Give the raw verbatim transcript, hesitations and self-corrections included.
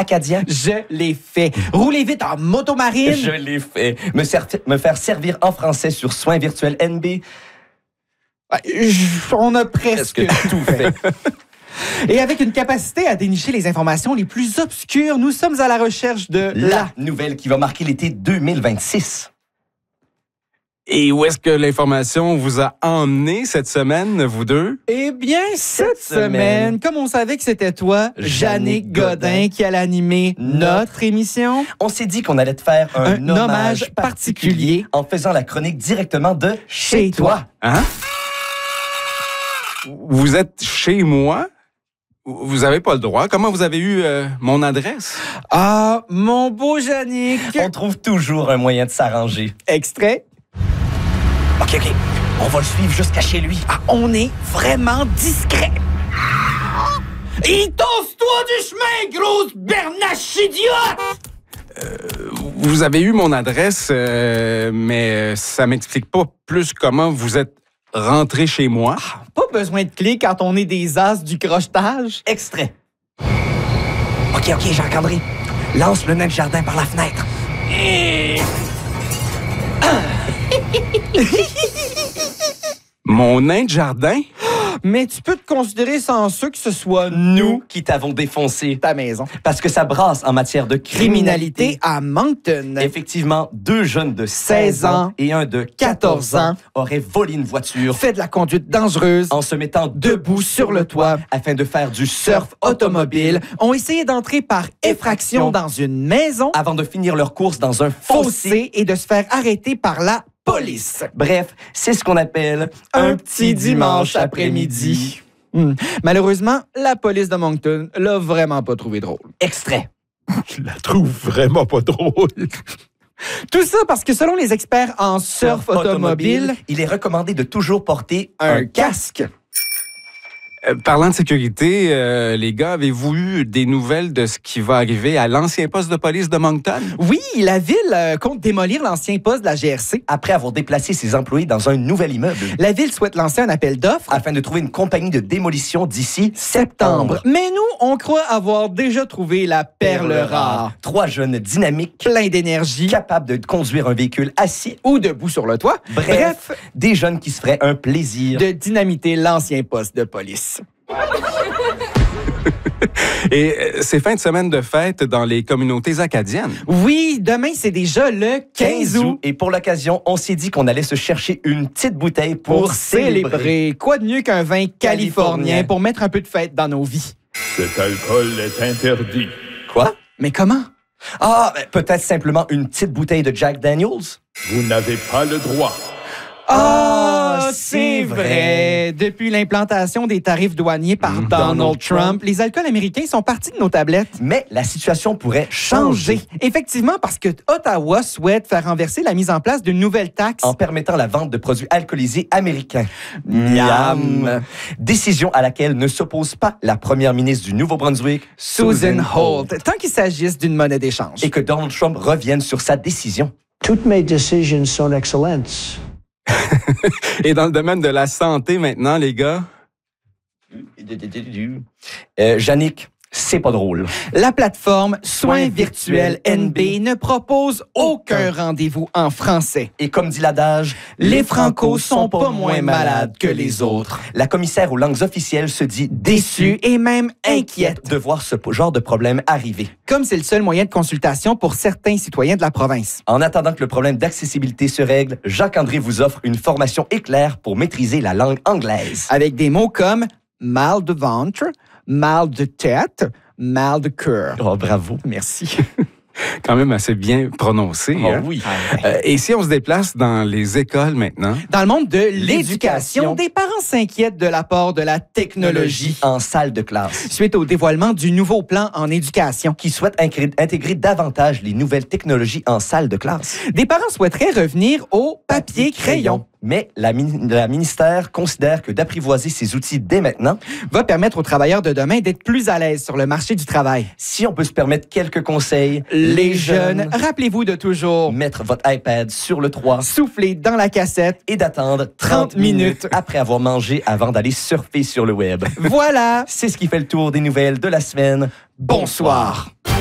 acadien? Je l'ai fait. Rouler vite en motomarine? Je l'ai fait. Me, me faire servir en français sur Soins virtuels N B? On a presque, presque tout fait. Et avec une capacité à dénicher les informations les plus obscures, nous sommes à la recherche de la, la nouvelle qui va marquer l'été deux mille vingt-six. Et où est-ce que l'information vous a emmené cette semaine, vous deux? Eh bien, cette, Cette semaine, semaine, comme on savait que c'était toi, Jannick Godin, qui allait animer notre émission, on s'est dit qu'on allait te faire un, un hommage particulier en faisant la chronique directement de chez toi. Hein? Vous êtes chez moi? Vous n'avez pas le droit. Comment vous avez eu euh, mon adresse? Ah, mon beau Jannick! On trouve toujours un moyen de s'arranger. Extrait. OK, OK. On va le suivre jusqu'à chez lui. Ah, on est vraiment discret. Itosse-toi du chemin, grosse bernache idiote! Euh, vous avez eu mon adresse, euh, mais ça m'explique pas plus comment vous êtes rentré chez moi. Ah, pas besoin de clé quand on est des as du crochetage. Extrait. OK, OK, Jacques-André. Lance le nain de jardin par la fenêtre. Mon nain de jardin? Mais tu peux te considérer chanceux que ce soit Nous qui t'avons défoncé. ta maison. Parce que ça brasse en matière de criminalité. Criminalité à Moncton. Effectivement, deux jeunes de seize ans et un de quatorze ans auraient volé une voiture Fait de la conduite dangereuse. en se mettant Debout sur le toit. afin de faire du surf Surf automobile. Ont essayé d'entrer par effraction dans une maison. avant de finir leur course dans un fossé. Fossé et de se faire arrêter par la police. Bref, c'est ce qu'on appelle Un petit dimanche après-midi. Hmm. Malheureusement, la police de Moncton l'a vraiment pas trouvé drôle. Extrait. Je la trouve vraiment pas drôle. Tout ça parce que selon les experts en surf automobile, il est recommandé de toujours porter un casque. Euh, parlant de sécurité, euh, les gars, avez-vous eu des nouvelles de ce qui va arriver à l'ancien poste de police de Moncton? Oui, la ville euh, compte démolir l'ancien poste de la G R C. après avoir déplacé ses employés dans un nouvel immeuble La ville souhaite lancer un appel d'offres afin de trouver une compagnie de démolition d'ici septembre. Mais nous, on croit avoir déjà trouvé la perle rare. Trois jeunes dynamiques, Plein d'énergie capables de conduire un véhicule assis. ou debout sur le toit. Bref, des jeunes qui se feraient un plaisir. de dynamiter l'ancien poste de police. Et euh, c'est fin de semaine de fête dans les communautés acadiennes. Oui, demain, c'est déjà le quinze août. Et pour l'occasion, on s'est dit qu'on allait se chercher une petite bouteille pour, Pour célébrer. Quoi de mieux qu'un vin californien pour mettre un peu de fête dans nos vies? Cet alcool est interdit. Quoi? Mais comment? Ah, ben, peut-être simplement une petite bouteille de Jack Daniels? Vous n'avez pas le droit. Ah, c'est vrai. Depuis l'implantation des tarifs douaniers par Mmh. Donald, Donald Trump, Trump. les alcools américains sont partis de nos tablettes. Mais la situation pourrait changer Changer. Effectivement, parce que Ottawa souhaite faire renverser la mise en place d'une nouvelle taxe. en permettant la vente de produits alcoolisés américains. Miam. Décision à laquelle ne s'oppose pas la première ministre du Nouveau-Brunswick, Susan Holt, tant qu'il s'agisse d'une monnaie d'échange. et que Donald Trump revienne sur sa décision. Toutes mes décisions sont excellentes. Et dans le domaine de la santé maintenant, les gars? Euh, Jannick, c'est pas drôle. La plateforme Soins virtuels N B ne propose aucun rendez-vous en français. Et comme dit l'adage, Les Francos sont pas moins malades que les autres. La commissaire aux langues officielles se dit Déçue déçue et même inquiète, de voir ce genre de problème arriver. comme c'est le seul moyen de consultation pour certains citoyens de la province. En attendant que le problème d'accessibilité se règle, Jacques-André vous offre une formation éclair pour maîtriser la langue anglaise. Avec des mots comme mal de ventre, mal de tête, mal de cœur. Oh, bravo. Merci. Quand même assez bien prononcé. Oh, hein? oui. Euh, et si on se déplace dans les écoles maintenant? Dans le monde de l'éducation, L'éducation. des parents s'inquiètent de l'apport de la technologie En salle de classe. suite au dévoilement du nouveau plan en éducation. Qui souhaite incré- intégrer davantage les nouvelles technologies en salle de classe. Des parents souhaiteraient revenir au papier-crayon. Mais la, min- la ministère considère que d'apprivoiser ces outils dès maintenant, Va permettre aux travailleurs de demain d'être plus à l'aise sur le marché du travail. si on peut se permettre quelques conseils, Les jeunes, rappelez-vous de toujours mettre votre iPad sur le toit souffler dans la cassette. et d'attendre trente minutes après avoir mangé avant d'aller surfer sur le web. Voilà. C'est ce qui fait le tour des nouvelles de la semaine. Bonsoir.